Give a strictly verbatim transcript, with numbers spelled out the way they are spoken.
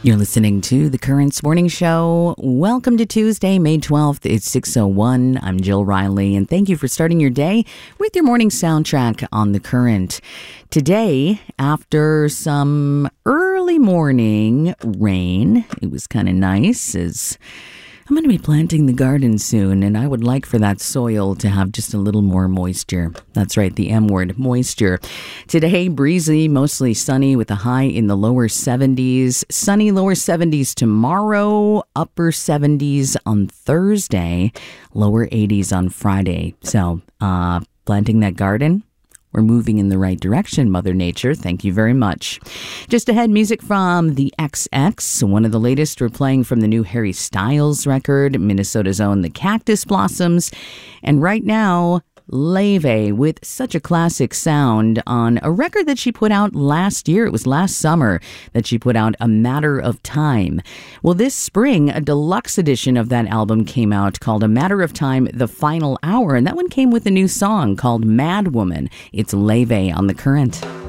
You're listening to The Currents Morning Show. Welcome to Tuesday, May twelfth. It's six oh one. I'm Jill Riley, and thank you for starting your day with your morning soundtrack on The Current. Today, after some early morning rain, it was kind of nice as I'm going to be planting the garden soon, and I would like for that soil to have just a little more moisture. That's right, the M word, moisture. Today, breezy, mostly sunny with a high in the lower seventies. Sunny, lower seventies tomorrow, upper seventies on Thursday, lower eighties on Friday. So, uh, planting that garden, we're moving in the right direction, Mother Nature. Thank you very much. Just ahead, music from the X X. One of the latest we're playing from the new Harry Styles record, Minnesota's own The Cactus Blossoms. And right now, Leve with such a classic sound on a record that she put out last year. It was last summer that she put out A Matter of Time. Well, this spring, a deluxe edition of that album came out called A Matter of Time, The Final Hour. And that one came with a new song called Mad Woman. It's Leve on The Current.